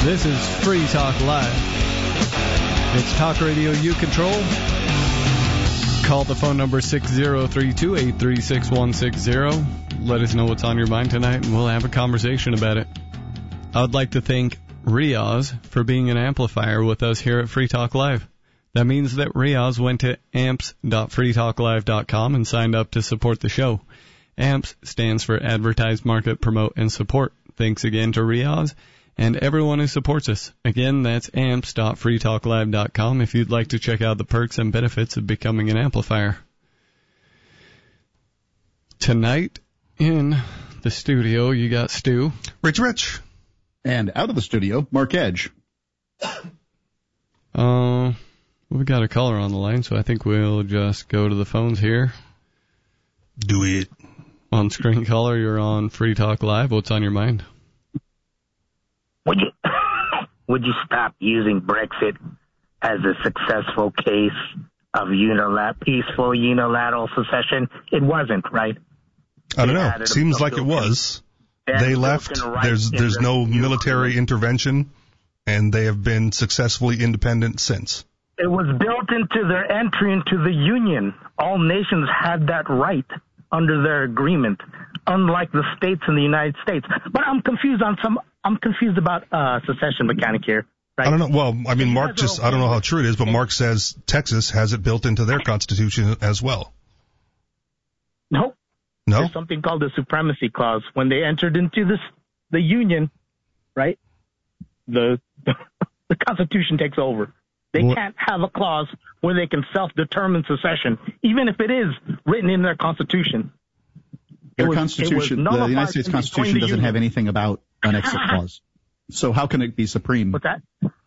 This is Free Talk Live. It's talk radio you control. Call the phone number 6032-836-160. Let us know what's on your mind tonight, and we'll have a conversation about it. I would like to thank Riaz for being an amplifier with us here at Free Talk Live. That means that Riaz went to amps.freetalklive.com and signed up to support the show. AMPS stands for Advertise, Market, Promote, and Support. Thanks again to Riaz and everyone who supports us. Again, that's amps.freetalklive.com if you'd like to check out the perks and benefits of becoming an amplifier. Tonight in the studio, you got Stu. Rich. And out of the studio, Mark Edge. We've got a caller on the line, so I think we'll just go to the phones here. Do it. On-screen caller, you're on Free Talk Live. What's on your mind? Would you stop using Brexit as a successful case of peaceful unilateral secession? It wasn't, right? I don't know. Seems like it was. They left. There's no military intervention, and they have been successfully independent since. It was built into their entry into the Union. All nations had that right under their agreement, unlike the states in the United States. But I'm confused about secession mechanic here. Right? I don't know. Well, I mean, Mark I don't know how true it is, but Mark says Texas has it built into their constitution as well. Nope. No? There's something called the Supremacy Clause. When they entered into the Union, right, the Constitution takes over. They can't have a clause where they can self-determine secession, even if it is written in their Constitution. The United States Constitution doesn't have anything about an exit clause. So how can it be supreme? What's that?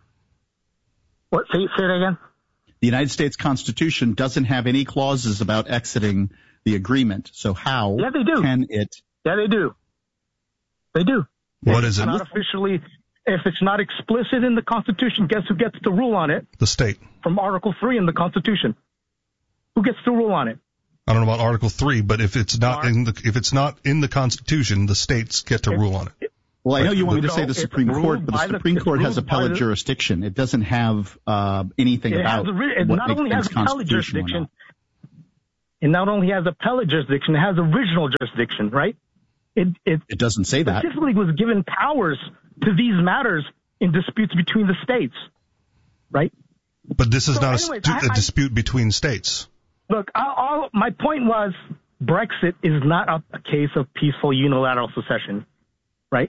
What? Say it again? The United States Constitution doesn't have any clauses about exiting the agreement. So how can it? Yeah, they do. They do. What is it? Not officially. If it's not explicit in the Constitution, guess who gets to rule on it? The state. From Article 3 in the Constitution. Who gets to rule on it? I don't know about Article 3, but if it's not in the Constitution, the states get to rule on it. Well, I know you want me to say the Supreme Court, but the Supreme Court has appellate jurisdiction. It doesn't have anything about it what not makes only has things appellate constitutional. jurisdiction. It not only has appellate jurisdiction, it has original jurisdiction, right? It doesn't say that. Specifically was given powers to these matters in disputes between the states, right? But this is not a dispute between states. Look, my point was Brexit is not a case of peaceful unilateral secession, right?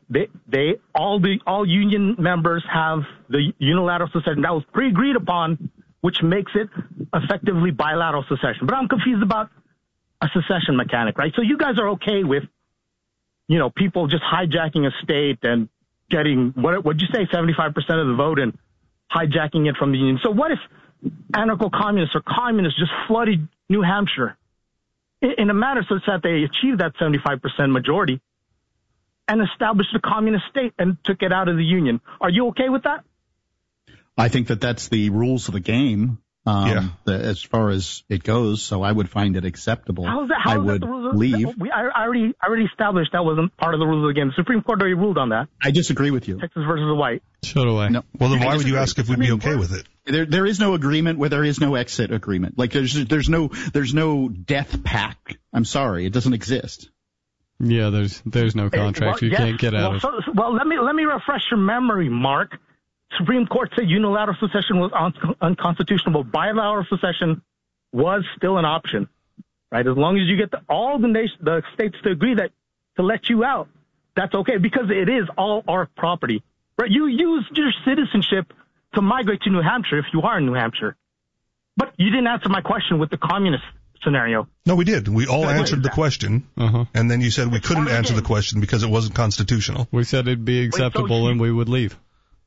All union members have the unilateral secession that was pre-agreed upon, which makes it effectively bilateral secession. But I'm confused about a secession mechanic, right? So you guys are okay with, people just hijacking a state and getting, what'd you say, 75% of the vote and hijacking it from the Union. So what if anarcho-communists or communists just flooded New Hampshire in a manner such that they achieved that 75% majority and established a communist state and took it out of the Union? Are you okay with that? I think that's the rules of the game. As far as it goes, so I would find it acceptable. I would leave. I already established that wasn't part of the rules of the game. The Supreme Court already ruled on that. I disagree with you. Texas versus White. So do I. No. Well, then why would you ask if we'd be okay with it? There is no agreement where there is no exit agreement. Like there's no death pact. I'm sorry, it doesn't exist. Yeah, there's no contract. You can't get out of. Well, let me refresh your memory, Mark. Supreme Court said unilateral secession was unconstitutional, but bilateral secession was still an option, right? As long as you get all the states to agree to let you out, that's okay, because it is all our property, right? You use your citizenship to migrate to New Hampshire if you are in New Hampshire. But you didn't answer my question with the communist scenario. No, we did. We all answered the question, and then you said we couldn't answer the question because it wasn't constitutional. We said it'd be acceptable and we would leave.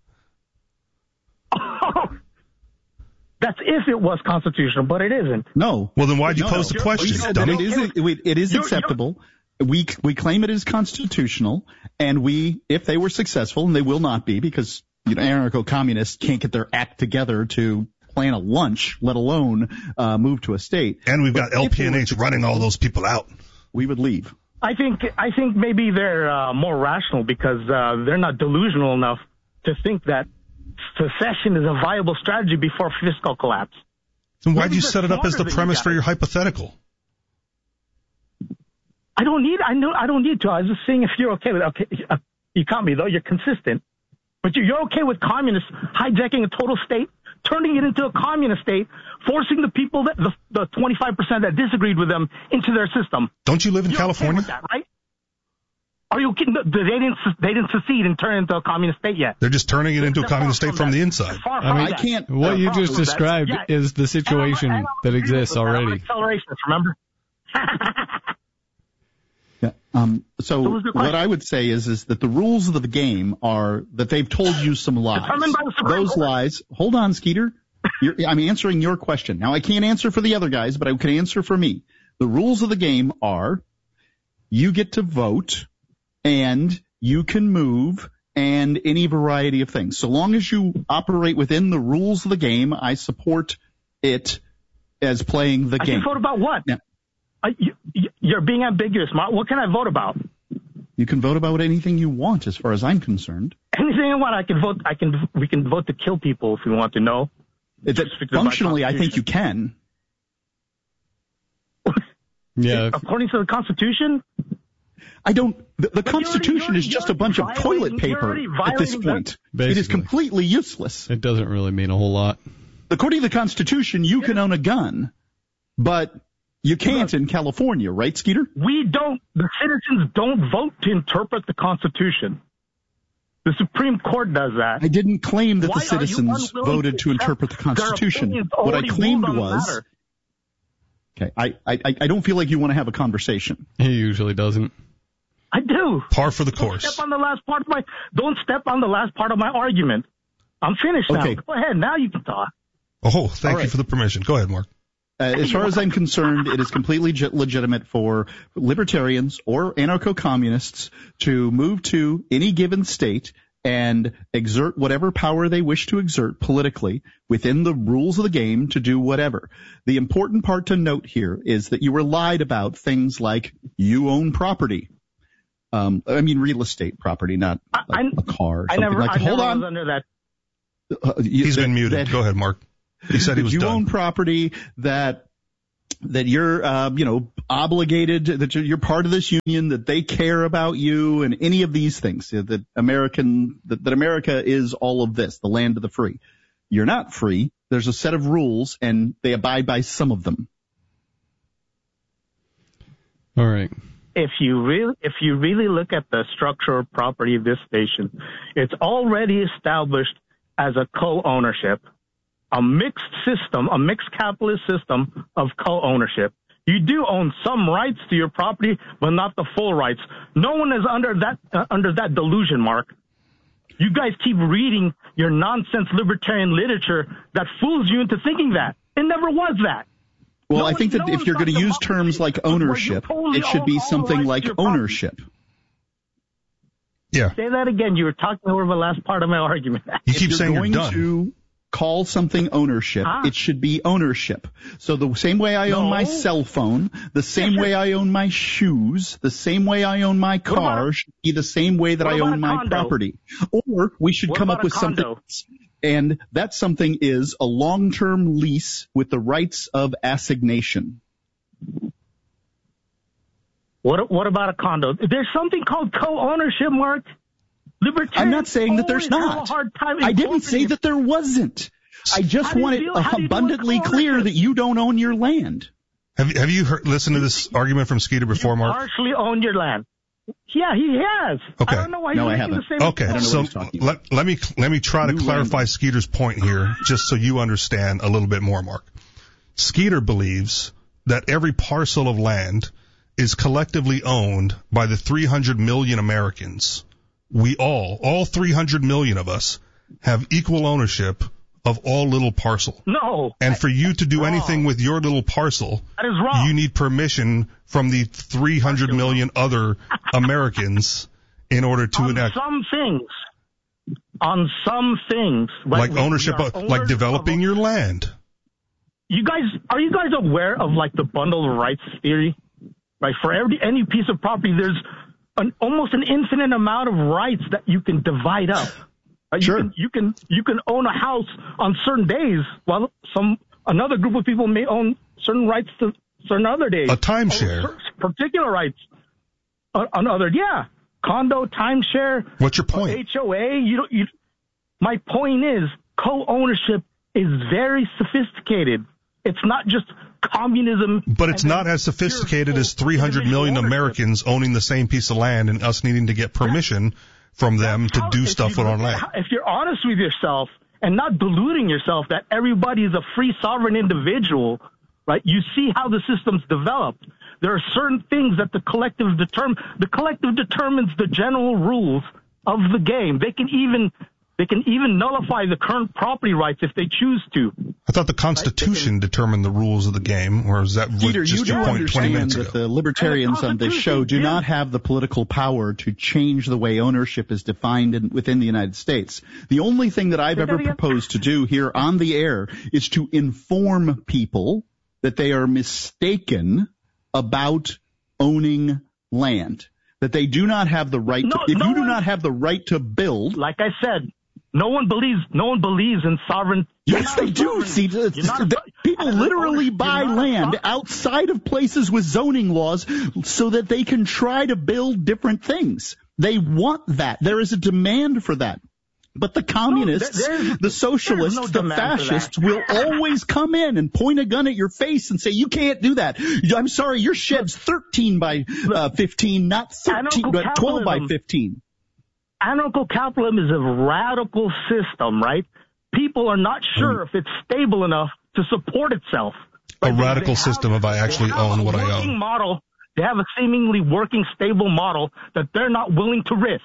That's if it was constitutional, but it isn't. No. Well, then why'd you pose the question, dummy? It is acceptable. We claim it is constitutional, and if they were successful, and they will not be because anarcho-communists can't get their act together to plan a lunch, let alone move to a state. And we've got LPNH running all those people out. We would leave. I think maybe they're more rational because they're not delusional enough to think that secession is a viable strategy before fiscal collapse. Then why did you set it up as the premise for your hypothetical? I don't need to. I was just saying if you're okay with it. You caught me, though. You're consistent. But you're okay with communists hijacking a total state, turning it into a communist state, forcing the people, the 25% that disagreed with them, into their system. Don't you live in California? Okay with that, right? Are you kidding? They didn't secede and turn it into a communist state yet. They're just turning it into a communist state from the inside. I can't. What you just described is the situation that exists already. Accelerations, remember? Yeah. So what I would say is that the rules of the game are that they've told you some lies. Those lies. Hold on, Skeeter. I'm answering your question. Now, I can't answer for the other guys, but I can answer for me. The rules of the game are you get to vote and you can move and any variety of things. So long as you operate within the rules of the game, I support it as playing the game. I can vote about what? Now, you're being ambiguous, Mark. What can I vote about? You can vote about anything you want, as far as I'm concerned. Anything I want, I can vote. We can vote to kill people if we want to know. Functionally, I think you can. Yeah. According to the Constitution. I don't. The Constitution is just a bunch of toilet paper at this point. It is completely useless. It doesn't really mean a whole lot. According to the Constitution, you can own a gun, but you can't in California, right, Skeeter? The citizens don't vote to interpret the Constitution. The Supreme Court does that. I didn't claim that the citizens voted to interpret the Constitution. What I claimed was... Okay, I don't feel like you want to have a conversation. He usually doesn't. I do. Par for the course. Don't step on the last part of my argument. I'm finished now. Go ahead. Now you can talk. Oh, thank you for the permission. Go ahead, Mark. As far as I'm concerned, it is completely legitimate for libertarians or anarcho-communists to move to any given state and exert whatever power they wish to exert politically within the rules of the game to do whatever. The important part to note here is that you were lied about things like you own property. Real estate property, not a car or something like that. Hold on. Was under that. He's been muted. Go ahead, Mark. He said he was done. You own property that you're, obligated, that you're part of this union, that they care about you, and any of these things. That America is all of this, the land of the free. You're not free. There's a set of rules, and they abide by some of them. All right. If you really look at the structure of property of this station, it's already established as a co-ownership. A mixed system, a mixed capitalist system of co-ownership. You do own some rights to your property, but not the full rights. No one is under that delusion, Mark. You guys keep reading your nonsense libertarian literature that fools you into thinking that. It never was that. Well, I think that if you're going to use terms like ownership, it should be something like ownership. Yeah. Say that again. You were talking over the last part of my argument. You keep saying you're done. To call something ownership, it should be ownership. So the same way I own my cell phone, the same way I own my shoes, the same way I own my car should be the same way that I own my property. Or we should come up with something, and that something is a long-term lease with the rights of assignation. What about a condo? There's something called co-ownership, Mark. I'm not saying that there's not. I didn't say that there wasn't. I just want it abundantly clear that you don't own your land. Have you listened to this argument from Skeeter before, Mark? You partially own your land. Yeah, he has. Okay. I don't know why he's making the same. Okay, so let me try to clarify Skeeter's point here, just so you understand a little bit more, Mark. Skeeter believes that every parcel of land is collectively owned by the 300 million Americans. We all 300 million of us, have equal ownership of all little parcel. No. And for you to do anything with your little parcel, that is wrong. You need permission from the 300 million other Americans in order to enact. On some things. Like ownership, like developing your land. Are you guys aware of like the bundle of rights theory? Like for any piece of property, there's almost an infinite amount of rights that you can divide up. Sure. You can own a house on certain days, while another group of people may own certain rights to certain other days. A timeshare. Particular rights on other, condo, timeshare. What's your point? HOA. My point is, co-ownership is very sophisticated. It's not just communism. But it's not as sophisticated as 300 million Americans owning the same piece of land and us needing to get permission from them to do stuff with our land. If you're honest with yourself and not deluding yourself that everybody is a free sovereign individual, right? You see how the system's developed. There are certain things that the collective determines the general rules of the game. They can even nullify the current property rights if they choose to. I thought the Constitution determined the rules of the game, or is that Peter, just you your do point 20 understand minutes that ago? the libertarians on this show do not have the political power to change the way ownership is defined within the United States. The only thing that I've ever proposed to do here on the air is to inform people that they are mistaken about owning land, that they do not have the right to, if you do not have the right to build. Like I said, no one believes in sovereign. Yes, they do. See, people literally buy land outside of places with zoning laws so that they can try to build different things. They want that. There is a demand for that. But the communists, the socialists, the fascists will always come in and point a gun at your face and say, you can't do that. I'm sorry, your shed's 13 by 15, not 13, but 12 by 15. Anarcho-capitalism is a radical system, right? People are not sure if it's stable enough to support itself. A radical system if I actually own what I own. They have a seemingly working, stable model that they're not willing to risk.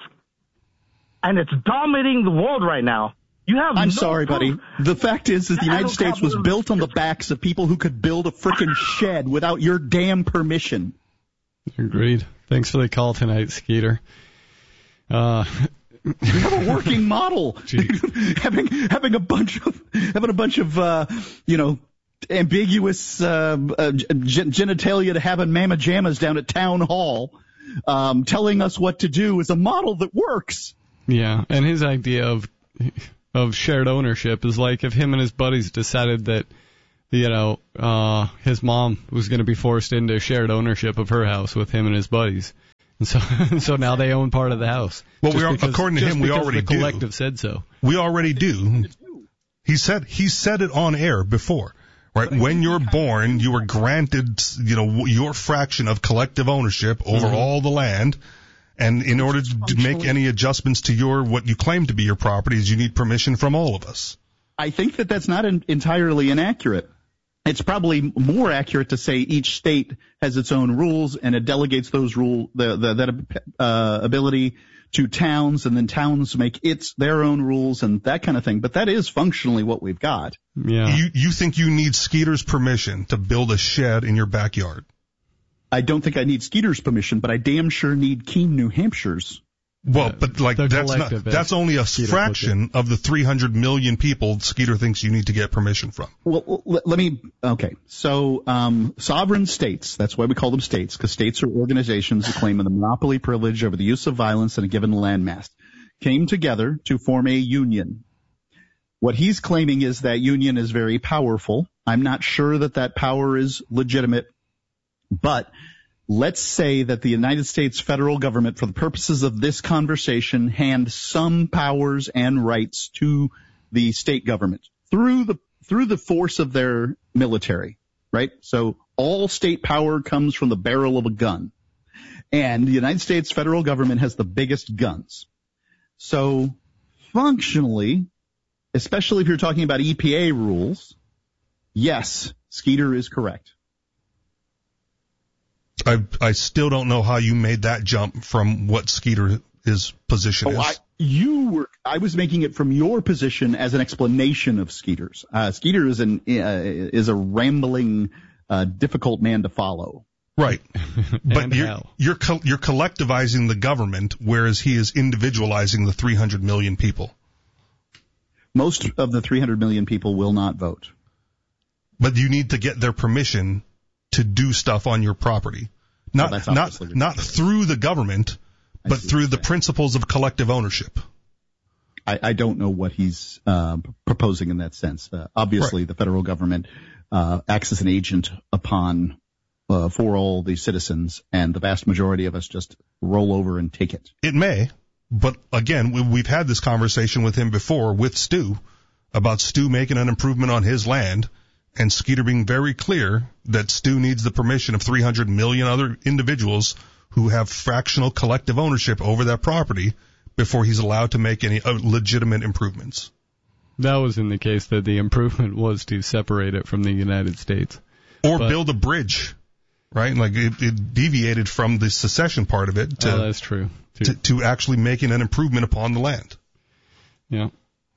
And it's dominating the world right now. I'm sorry, buddy. The fact is that the United States was built on the backs of people who could build a frickin' shed without your damn permission. Agreed. Thanks for the call tonight, Skeeter. We have a working model. having a bunch of ambiguous genitalia to having mamma jammas down at town hall, telling us what to do is a model that works. Yeah, and his idea of shared ownership is like if him and his buddies decided that, his mom was going to be forced into shared ownership of her house with him and his buddies. And so now they own part of the house. Well, according to him, we already do. The collective said so. We already do. He said it on air before, right? When you're born, you are granted, your fraction of collective ownership over all the land. And in order to make any adjustments to what you claim to be your properties, you need permission from all of us. I think that that's not entirely inaccurate. It's probably more accurate to say each state has its own rules and it delegates those ability to towns, and then towns make their own rules and that kind of thing. But that is functionally what we've got. Yeah. You think you need Skeeter's permission to build a shed in your backyard? I don't think I need Skeeter's permission, but I damn sure need Keene, New Hampshire's. Well, but that's only a fraction of the 300 million people Skeeter thinks you need to get permission from. Well, So, sovereign states, that's why we call them states, because states are organizations that claim the monopoly privilege over the use of violence in a given landmass, came together to form a union. What he's claiming is that union is very powerful. I'm not sure that power is legitimate, but let's say that the United States federal government, for the purposes of this conversation, hand some powers and rights to the state government through the force of their military, right? So all state power comes from the barrel of a gun. And the United States federal government has the biggest guns. So functionally, especially if you're talking about EPA rules, yes, Skeeter is correct. I still don't know how you made that jump from what Skeeter's position is. I was making it from your position as an explanation of Skeeter's. Skeeter is a rambling, difficult man to follow. Right. But you're collectivizing the government, whereas he is individualizing the 300 million people. Most of the 300 million people will not vote. But you need to get their permission to do stuff on your property. Not through the government, but through the principles of collective ownership. I don't know what he's proposing in that sense. Obviously, the federal government acts as an agent for all the citizens, and the vast majority of us just roll over and take it. It may, but again, we've had this conversation with him before with Stu about Stu making an improvement on his land, and Skeeter being very clear that Stu needs the permission of 300 million other individuals who have fractional collective ownership over that property before he's allowed to make any legitimate improvements. That was in the case that the improvement was to separate it from the United States. Or build a bridge, right? Like it deviated from the secession part of it that's true. To actually making an improvement upon the land. Yeah.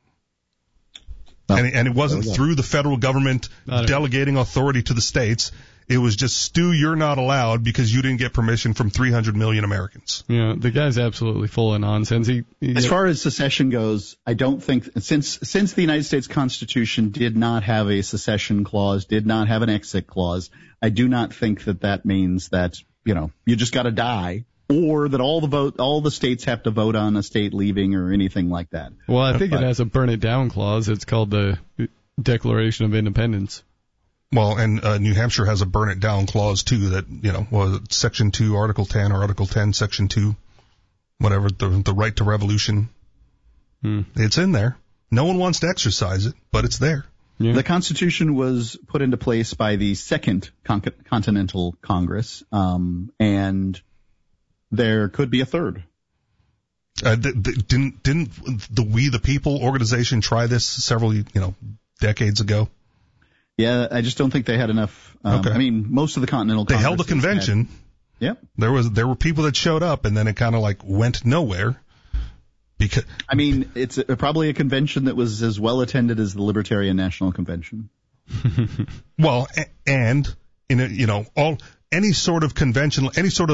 And it wasn't through the federal government delegating authority to the states. It was just, Stu, you're not allowed because you didn't get permission from 300 million Americans. Yeah, the guy's absolutely full of nonsense. As far as secession goes, I don't think, since the United States Constitution did not have a secession clause, did not have an exit clause, I do not think that means that, you just got to die, or that all the states have to vote on a state leaving or anything like that. Well, I think it has a burn it down clause. It's called the Declaration of Independence. Well, and New Hampshire has a burn it down clause too that, was it Section 2, Article 10, or Article 10, Section 2, whatever, the right to revolution. It's in there. No one wants to exercise it, but it's there. Yeah. The Constitution was put into place by the Second Continental Congress, and there could be a third. Didn't the We the People organization try this several, decades ago? Yeah, I just don't think they had enough. Okay. I mean, most of the Continental Congress. They held a convention. Yep. There were people that showed up, and then it kind of went nowhere. Because it's probably a convention that was as well attended as the Libertarian National Convention. Well, and any sort of convention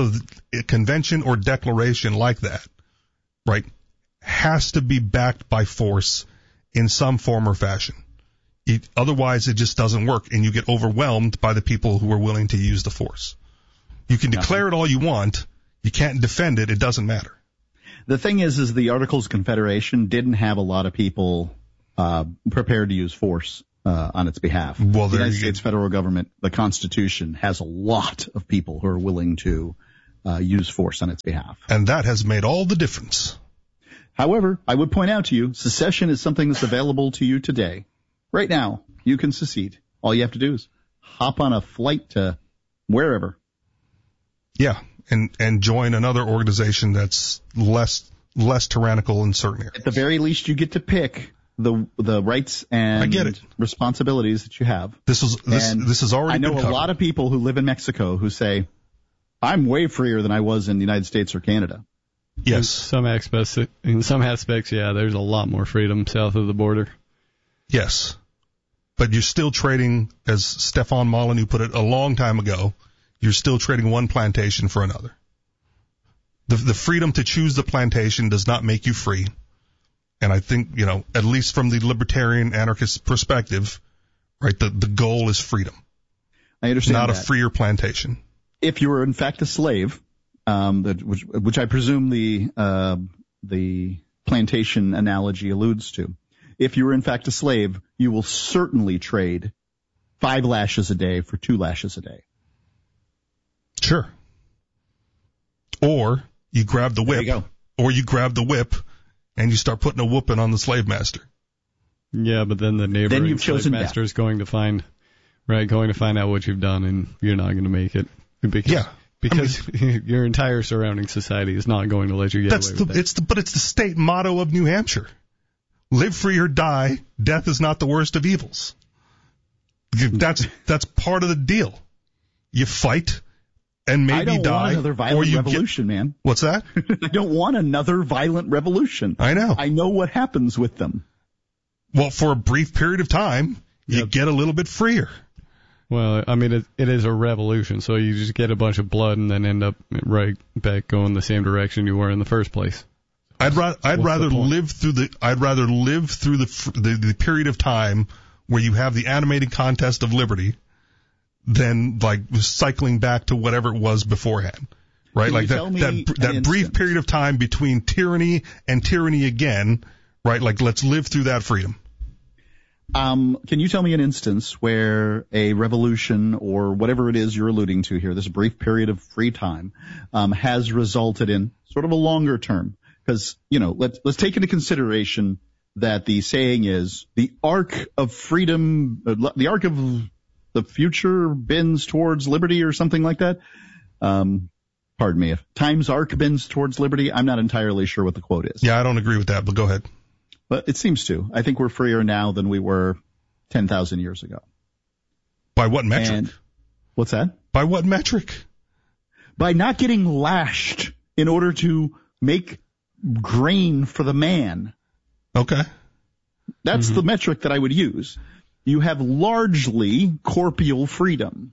or declaration like that, right, has to be backed by force in some form or fashion. Otherwise, it just doesn't work, and you get overwhelmed by the people who are willing to use the force. You can declare it all you want. You can't defend it. It doesn't matter. The thing is the Articles of Confederation didn't have a lot of people prepared to use force on its behalf. Well, the United States federal government, the Constitution, has a lot of people who are willing to use force on its behalf. And that has made all the difference. However, I would point out to you, secession is something that's available to you today. Right now, you can secede. All you have to do is hop on a flight to wherever. Yeah, and join another organization that's less tyrannical in certain areas. At the very least, you get to pick the rights and responsibilities that you have. This is already. I know a lot of people who live in Mexico who say, "I'm way freer than I was in the United States or Canada." Yes, in some aspects, yeah, there's a lot more freedom south of the border. Yes, but you're still trading, as Stefan Molyneux put it a long time ago, you're still trading one plantation for another. The freedom to choose the plantation does not make you free. And I think, at least from the libertarian anarchist perspective, right, the goal is freedom. I understand not that. A freer plantation. If you were in fact a slave, which I presume the plantation analogy alludes to, if you were in fact a slave, you will certainly trade 5 lashes a day for 2 lashes a day. Sure. Or you grab the whip. There you go. Or you grab the whip and you start putting a whooping on the slave master. Yeah, but then the neighboring slave master is going to find out what you've done, and you're not going to make it. Because your entire surrounding society is not going to let you get away with that. But it's the state motto of New Hampshire. Live free or die. Death is not the worst of evils. That's part of the deal. You fight and maybe die. I don't want another violent revolution, man. What's that? I don't want another violent revolution. I know. I know what happens with them. Well, for a brief period of time, you get a little bit freer. Well, it is a revolution, so you just get a bunch of blood and then end up right back going the same direction you were in the first place. I'd rather live through the period of time where you have the animated contest of liberty than cycling back to whatever it was beforehand, right? Can that brief period of time between tyranny and tyranny again, right? Like, let's live through that freedom. Can you tell me an instance where a revolution or whatever it is you're alluding to here, this brief period of free time, has resulted in sort of a longer term? Because, let's take into consideration that the saying is the arc of freedom, the arc of the future bends towards liberty or something like that. Pardon me, if time's arc bends towards liberty, I'm not entirely sure what the quote is. Yeah, I don't agree with that, but go ahead. But it seems to. I think we're freer now than we were 10,000 years ago. By what metric? And, what's that? By what metric? By not getting lashed in order to make grain for the man. Okay. That's the metric that I would use. You have largely corporeal freedom.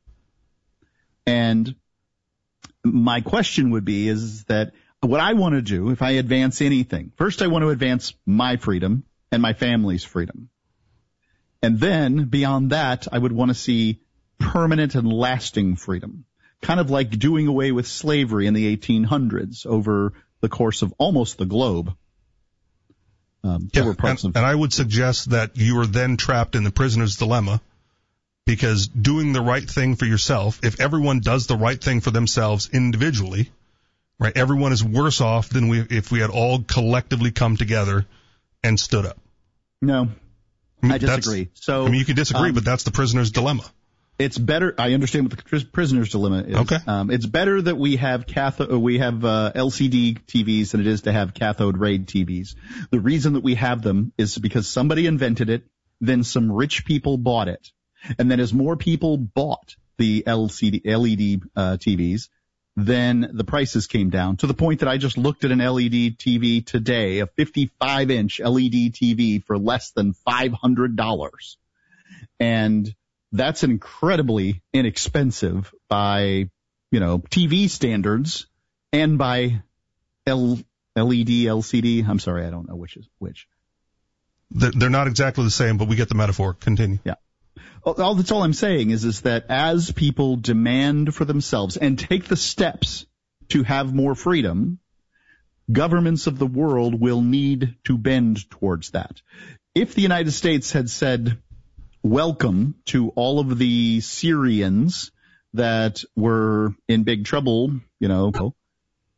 And my question would be is that what I want to do, if I advance anything, first I want to advance my freedom and my family's freedom. And then beyond that, I would want to see permanent and lasting freedom, kind of like doing away with slavery in the 1800s over the course of almost the globe. And I would suggest that you are then trapped in the prisoner's dilemma, because doing the right thing for yourself, if everyone does the right thing for themselves individually, right, everyone is worse off than if we had all collectively come together and stood up. No, I disagree. You can disagree, but that's the prisoner's dilemma. It's better. I understand what the prisoner's dilemma is. Okay. It's better that we have LCD TVs than it is to have cathode ray TVs. The reason that we have them is because somebody invented it, then some rich people bought it, and then as more people bought the LED TVs, then the prices came down to the point that I just looked at an LED TV today, a 55-inch LED TV for less than $500, and that's incredibly inexpensive by, TV standards and by LED, LCD. I'm sorry, I don't know which is which. They're not exactly the same, but we get the metaphor. Continue. Yeah. That's all I'm saying is that as people demand for themselves and take the steps to have more freedom, governments of the world will need to bend towards that. If the United States had said, welcome to all of the Syrians that were in big trouble,